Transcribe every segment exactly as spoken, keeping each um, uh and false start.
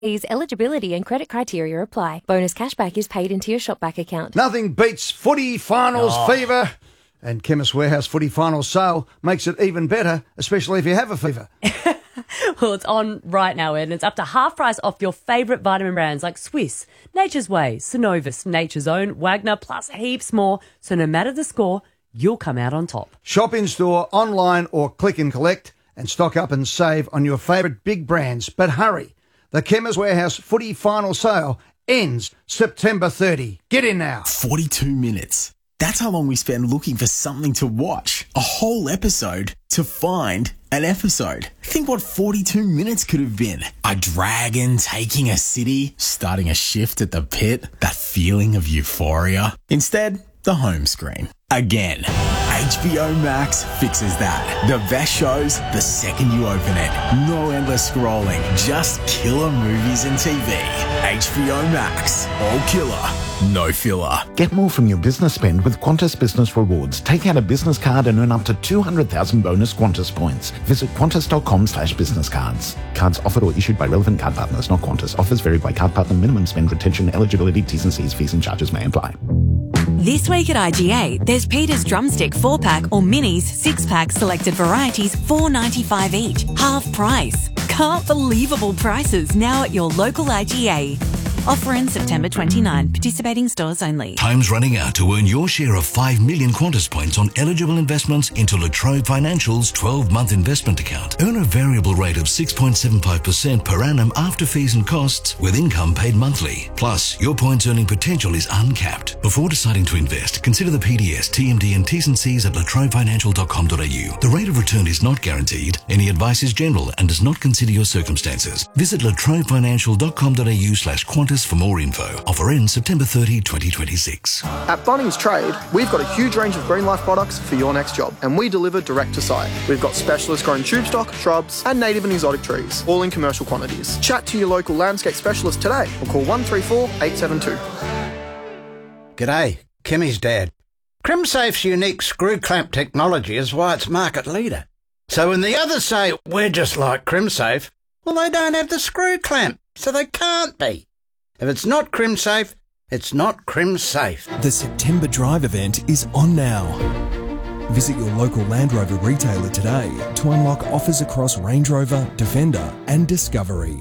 Eligibility and credit criteria apply. Bonus cashback is paid into your Shopback account. Nothing beats footy finals Oh. fever. And Chemist Warehouse footy finals sale makes it even better, especially if you have a fever. Well, it's on right now, Ed, and it's up to half price off your favourite vitamin brands like Swiss, Nature's Way, Synovus, Nature's Own, Wagner, plus heaps more. So no matter the score, you'll come out on top. Shop in-store, online or click and collect and stock up and save on your favourite big brands. But hurry, the Chemist Warehouse footy final sale ends September thirtieth. Get in now. forty-two minutes. That's how long we spend looking for something to watch. A whole episode to find an episode. Think what forty-two minutes could have been. A dragon taking a city, starting a shift at the pit, that feeling of euphoria. Instead, the home screen. Again. H B O Max fixes that. The best shows the second you open it. No endless scrolling, just killer movies and T V. H B O Max. All killer, no filler. Get more from your business spend with Qantas Business Rewards. Take out a business card and earn up to two hundred thousand bonus Qantas points. Visit qantas.com slash business cards. Cards offered or issued by relevant card partners, not Qantas. Offers vary by card partner. Minimum spend, retention, eligibility, T's and C's, fees and charges may apply. This week at I G A, there's Peter's Drumstick four pack or Minis six pack selected varieties, four dollars ninety-five each, half price. Can't believable prices now at your local I G A. Offer in September twenty-ninth. Participating stores only. Time's running out to earn your share of five million Qantas points on eligible investments into La Trobe Financial's twelve-month investment account. Earn a variable rate of six point seven five percent per annum after fees and costs with income paid monthly. Plus, your points earning potential is uncapped. Before deciding to invest, consider the P D S, T M D and T's and C's at la trobe financial dot com dot a u. The rate of return is not guaranteed. Any advice is general and does not consider your circumstances. Visit la trobe financial dot com dot a u slash Qantas for more info. Offer ends September thirtieth, twenty twenty-six. At Bunnings Trade, we've got a huge range of Green Life products for your next job, and we deliver direct to site. We've got specialist grown tube stock, shrubs, and native and exotic trees, all in commercial quantities. Chat to your local landscape specialist today or call one three four, eight seven two. G'day, Kimmy's dad. CrimSafe's unique screw clamp technology is why it's market leader. So when the others say we're just like CrimSafe, well, they don't have the screw clamp, so they can't be. If it's not CrimSafe, it's not CrimSafe. The September Drive event is on now. Visit your local Land Rover retailer today to unlock offers across Range Rover, Defender and Discovery.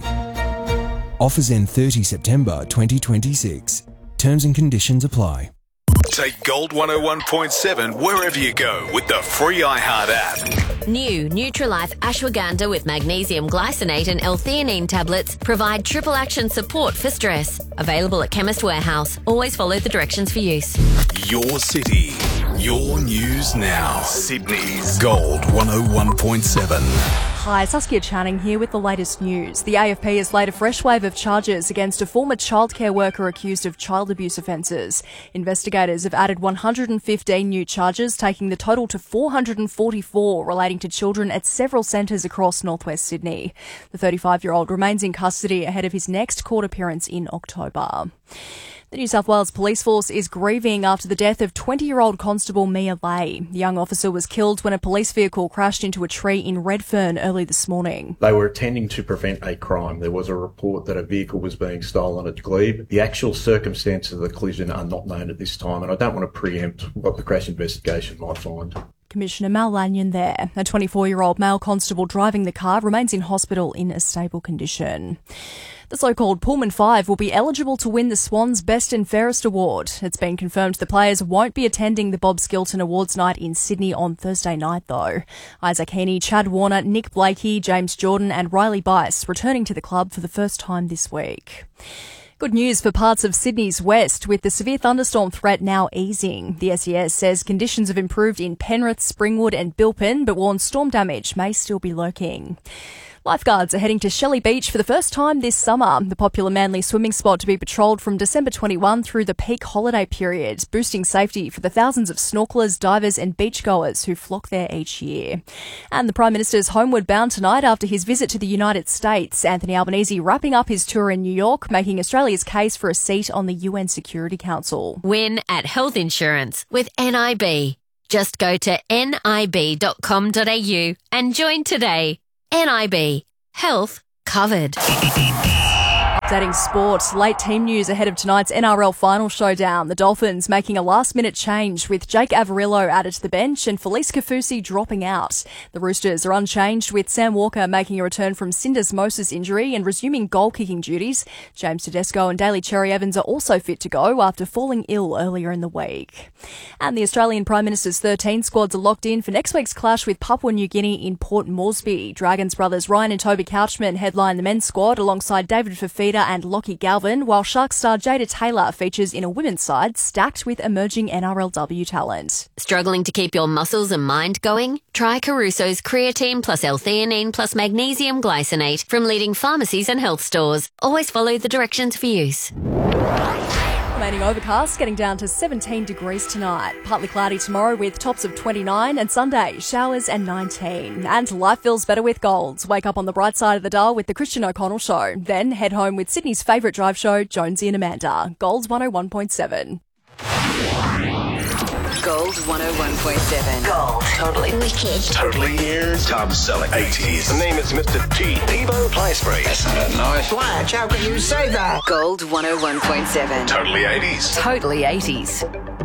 Offers end thirtieth September twenty twenty-six. Terms and conditions apply. Take Gold one oh one point seven wherever you go with the free iHeart app. New Nutrilife Ashwagandha with magnesium glycinate and L-theanine tablets provide triple action support for stress. Available at Chemist Warehouse. Always follow the directions for use. Your city, your news now. Sydney's Gold one oh one point seven. Hi, Saskia Channing here with the latest news. The A F P has laid a fresh wave of charges against a former childcare worker accused of child abuse offences. Investigators have added one hundred fifteen new charges, taking the total to four hundred forty-four relating to children at several centres across northwest Sydney. The thirty-five-year-old remains in custody ahead of his next court appearance in October. The New South Wales Police Force is grieving after the death of twenty-year-old Constable Mia Lay. The young officer was killed when a police vehicle crashed into a tree in Redfern early this morning. They were attending to prevent a crime. There was a report that a vehicle was being stolen at Glebe. The actual circumstances of the collision are not known at this time, and I don't want to preempt what the crash investigation might find. Commissioner Mal Lanyon there. A twenty-four-year-old male constable driving the car remains in hospital in a stable condition. The so-called Pullman Five will be eligible to win the Swans Best and Fairest Award. It's been confirmed the players won't be attending the Bob Skilton Awards night in Sydney on Thursday night, though. Isaac Heaney, Chad Warner, Nick Blakey, James Jordan and Riley Bice returning to the club for the first time this week. Good news for parts of Sydney's west, with the severe thunderstorm threat now easing. The S E S says conditions have improved in Penrith, Springwood and Bilpin, but warns storm damage may still be lurking. Lifeguards are heading to Shelley Beach for the first time this summer, the popular Manly swimming spot to be patrolled from December twenty-first through the peak holiday period, boosting safety for the thousands of snorkelers, divers and beachgoers who flock there each year. And the Prime Minister's homeward bound tonight after his visit to the United States. Anthony Albanese wrapping up his tour in New York, making Australia's case for a seat on the U N Security Council. Win at health insurance with N I B. Just go to nib dot com dot a u and join today. N I B. Health covered. Updating sport, late team news ahead of tonight's N R L final showdown. The Dolphins making a last-minute change with Jake Averillo added to the bench and Felice Kafusi dropping out. The Roosters are unchanged with Sam Walker making a return from syndesmosis injury and resuming goal-kicking duties. James Tedesco and Daly Cherry-Evans are also fit to go after falling ill earlier in the week. And the Australian Prime Minister's thirteen squads are locked in for next week's clash with Papua New Guinea in Port Moresby. Dragons brothers Ryan and Toby Couchman headline the men's squad alongside David Fafita and Lockie Galvin, while Shark star Jada Taylor features in a women's side stacked with emerging N R L W talent. Struggling to keep your muscles and mind going? Try Caruso's creatine plus L-theanine plus magnesium glycinate from leading pharmacies and health stores. Always follow the directions for use. Remaining overcast, getting down to seventeen degrees tonight. Partly cloudy tomorrow with tops of twenty-nine, and Sunday, showers and nineteen. And life feels better with Golds. Wake up on the bright side of the dial with the Christian O'Connell Show. Then head home with Sydney's favourite drive show, Jonesy and Amanda. Golds one oh one point seven. Gold one oh one point seven. Gold. Totally wicked. Totally ears. Top selling eighties. The name is Mister T. Devo Placebury. That's not nice. Flash, how can you say that? Gold one oh one point seven. Totally eighties. Totally eighties.